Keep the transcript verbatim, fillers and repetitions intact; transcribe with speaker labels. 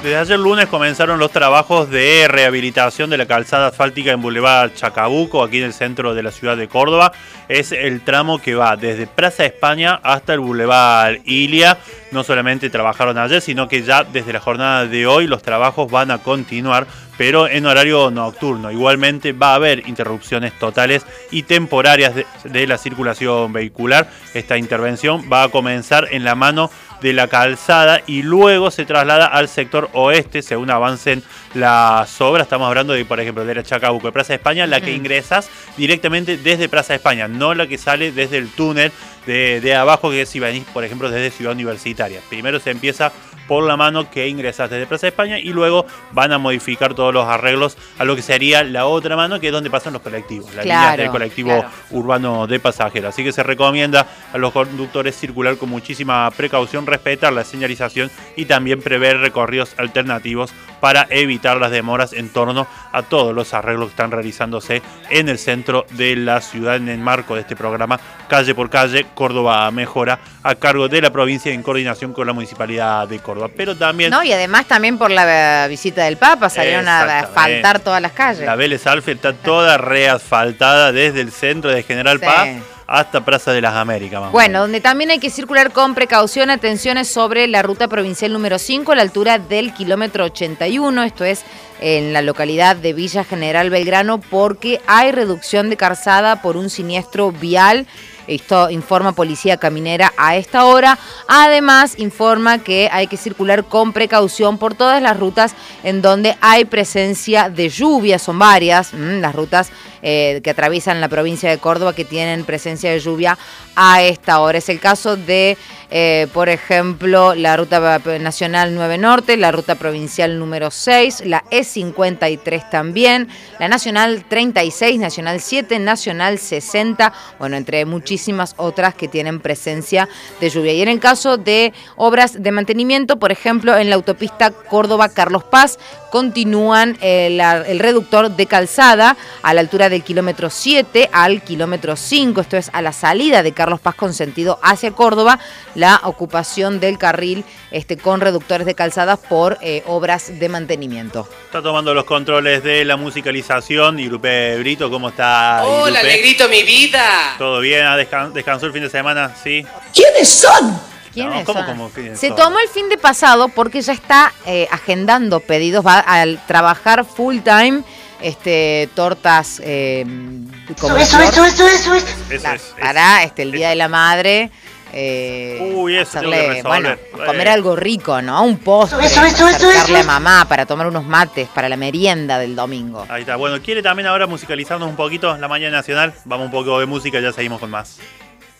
Speaker 1: Desde ayer lunes comenzaron los trabajos de rehabilitación de la calzada asfáltica en Boulevard Chacabuco, aquí en el centro de la ciudad de Córdoba. Es el tramo que va desde Plaza España hasta el Boulevard Ilia. No solamente trabajaron ayer, sino que ya desde la jornada de hoy los trabajos van a continuar, pero en horario nocturno. Igualmente va a haber interrupciones totales y temporarias de, de la circulación vehicular. Esta intervención va a comenzar en la mano de la calzada y luego se traslada al sector oeste según avancen las obras. Estamos hablando de, por ejemplo, de la Chacabuco, de Plaza España, la que ingresas directamente desde Plaza España, no la que sale desde el túnel de, de abajo, que es si venís, por ejemplo, desde Ciudad Universitaria. Primero se empieza por la mano que ingresas desde Plaza España y luego van a modificar todos los arreglos a lo que sería la otra mano, que es donde pasan los colectivos, las
Speaker 2: claro,
Speaker 1: líneas del colectivo
Speaker 2: claro.
Speaker 1: urbano de pasajeros. Así que se recomienda a los conductores circular con muchísima precaución, respetar la señalización y también prever recorridos alternativos para evitar las demoras en torno a todos los arreglos que están realizándose en el centro de la ciudad en el marco de este programa Calle por Calle, Córdoba Mejora, a cargo de la provincia en coordinación con la Municipalidad de Córdoba. Pero también...
Speaker 2: No, y además también por la visita del Papa salieron a asfaltar todas las calles.
Speaker 1: La Vélez Sarsfield está toda reasfaltada desde el centro de General
Speaker 2: sí.
Speaker 1: Paz hasta Plaza de las Américas. Mamá.
Speaker 2: Bueno, donde también hay que circular con precaución, atenciones sobre la ruta provincial número cinco, a la altura del kilómetro ochenta y uno, esto es en la localidad de Villa General Belgrano, porque hay reducción de calzada por un siniestro vial. Esto informa Policía Caminera a esta hora. Además, informa que hay que circular con precaución por todas las rutas en donde hay presencia de lluvia. Son varias mmm, las rutas eh, que atraviesan la provincia de Córdoba que tienen presencia de lluvia a esta hora. Es el caso de, eh, por ejemplo, la ruta nacional nueve Norte, la ruta provincial número seis, la E cincuenta y tres también, la nacional treinta y seis, nacional siete, nacional sesenta, bueno, entre muchísimas otras que tienen presencia de lluvia. Y en el caso de obras de mantenimiento, por ejemplo, en la autopista Córdoba-Carlos Paz, continúan el, el reductor de calzada a la altura del kilómetro siete al kilómetro cinco, esto es a la salida de Carlos Paz con sentido hacia Córdoba, la ocupación del carril este, con reductores de calzadas por eh, obras de mantenimiento.
Speaker 1: Está tomando los controles de la musicalización y Lupe Brito, ¿cómo está?
Speaker 3: Hola,
Speaker 1: Lupe?
Speaker 3: Negrito, mi vida.
Speaker 1: ¿Todo bien? ¿Descan- ¿Descansó el fin de semana? ¿Sí?
Speaker 4: ¿Quiénes son?
Speaker 2: ¿Quiénes
Speaker 1: no, ¿cómo,
Speaker 2: son?
Speaker 1: cómo, ¿quiénes
Speaker 2: Se
Speaker 1: son?
Speaker 2: tomó el fin de pasado porque ya está eh, agendando pedidos, va a trabajar full time, este, tortas eh, como
Speaker 4: Eso, eso, eso, eso, eso.
Speaker 1: Eso
Speaker 2: la-
Speaker 1: es, es-
Speaker 2: para este, el Día
Speaker 1: es-
Speaker 2: de la Madre. Eh,
Speaker 1: Uy, eso tengo que
Speaker 2: hacerle,
Speaker 1: resolver.
Speaker 2: bueno, comer
Speaker 1: Eh.
Speaker 2: algo rico, ¿no? Un postre,
Speaker 4: Eso, eso, eso,
Speaker 2: acercarle
Speaker 4: eso.
Speaker 2: a mamá para tomar unos mates para la merienda del domingo.
Speaker 1: Ahí está. Bueno, ¿quiere también ahora musicalizarnos un poquito la mañana nacional? Vamos un poco de música y ya seguimos con más.